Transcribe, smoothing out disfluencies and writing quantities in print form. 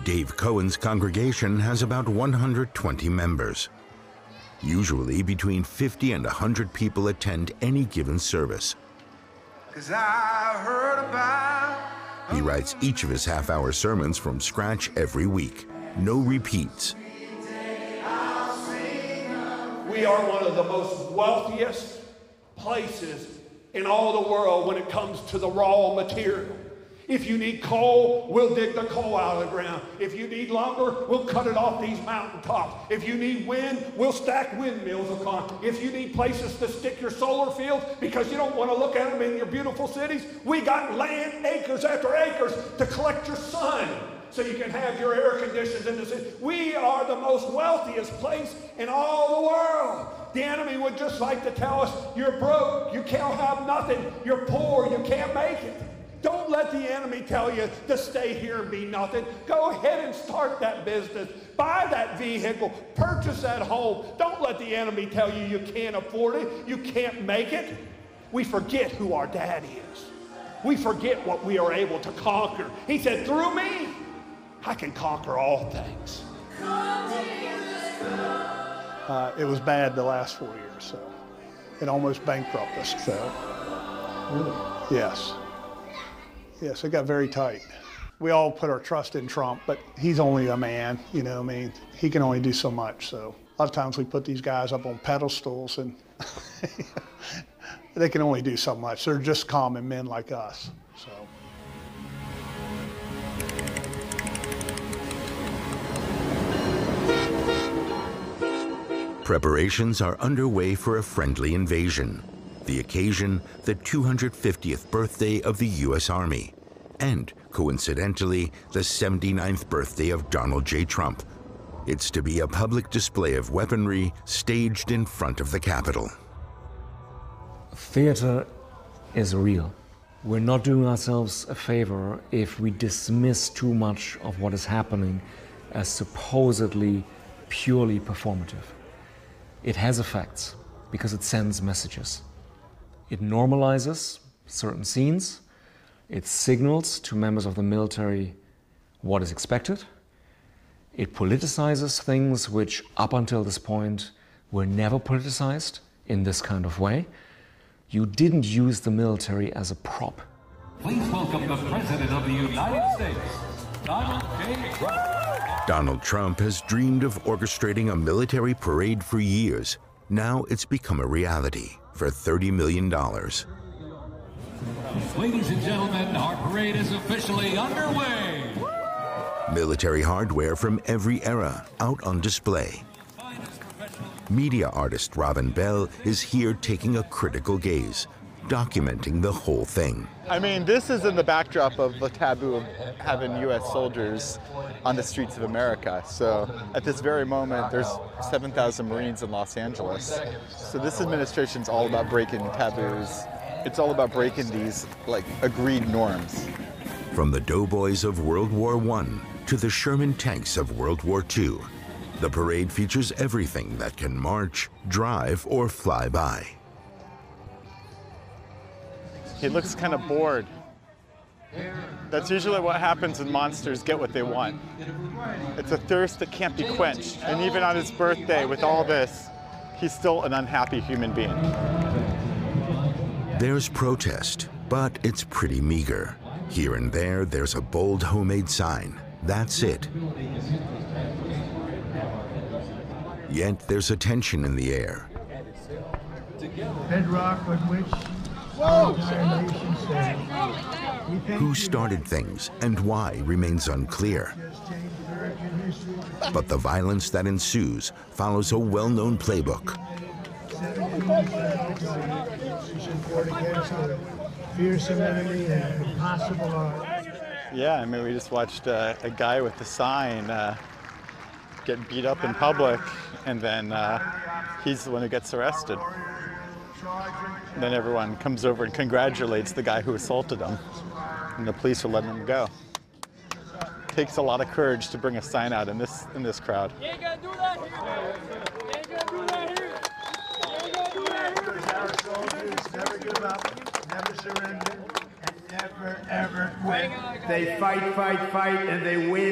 Dave Cohen's congregation has about 120 members. Usually between 50 and 100 people attend any given service. He writes each of his half-hour sermons from scratch every week. No repeats. We are one of the most wealthiest places in all the world when it comes to the raw material. If you need coal, we'll dig the coal out of the ground. If you need lumber, we'll cut it off these mountaintops. If you need wind, we'll stack windmills upon. If you need places to stick your solar fields because you don't want to look at them in your beautiful cities, we got land, acres after acres, to collect your sun so you can have your air conditioners in the city. We are the most wealthiest place in all the world. The enemy would just like to tell us, you're broke, you can't have nothing, you're poor, you can't make it. Don't let the enemy tell you to stay here and be nothing. Go ahead and start that business. Buy that vehicle. Purchase that home. Don't let the enemy tell you you can't afford it, you can't make it. We forget who our dad is. We forget what we are able to conquer. He said, through me, I can conquer all things. It was bad the last 4 years, so it almost bankrupted us. So, yes. Yes, it got very tight. We all put our trust in Trump, but he's only a man, you know what I mean? He can only do so much, so a lot of times we put these guys up on pedestals and they can only do so much. They're just common men like us, so. Preparations are underway for a friendly invasion. The occasion, the 250th birthday of the U.S. Army, and, coincidentally, the 79th birthday of Donald J. Trump. It's to be a public display of weaponry staged in front of the Capitol. Theater is real. We're not doing ourselves a favor if we dismiss too much of what is happening as supposedly purely performative. It has effects because it sends messages. It normalizes certain scenes. It signals to members of the military what is expected. It politicizes things which, up until this point, were never politicized in this kind of way. You didn't use the military as a prop. Please welcome the President of the United States, Donald J. Trump. Donald Trump has dreamed of orchestrating a military parade for years. Now it's become a reality for $30 million. Ladies and gentlemen, our parade is officially underway. Military hardware from every era out on display. Media artist Robin Bell is here taking a critical gaze, documenting the whole thing. I mean, this is in the backdrop of the taboo of having U.S. soldiers on the streets of America. So at this very moment, there's 7,000 Marines in Los Angeles. So this administration's all about breaking taboos. It's all about breaking these, agreed norms. From the doughboys of World War I to the Sherman tanks of World War II, the parade features everything that can march, drive, or fly by. He looks kind of bored. That's usually what happens when monsters get what they want. It's a thirst that can't be quenched. And even on his birthday, with all this, he's still an unhappy human being. There's protest, but it's pretty meager. Here and there, there's a bold homemade sign. That's it. Yet there's a tension in the air. Bedrock on which Who started things and why remains unclear. But the violence that ensues follows a well-known playbook. Fearsome enemy and impossible odds. Yeah, I mean, we just watched a guy with the sign get beat up in public, and then he's the one who gets arrested. And then everyone comes over and congratulates the guy who assaulted him, and the police are letting him go. It takes a lot of courage to bring a sign out in this crowd. You ain't gonna do that here. You ain't gonna do that here. You ain't gonna do that here. Never give up, never surrender, and never, ever quit. They fight, and they win.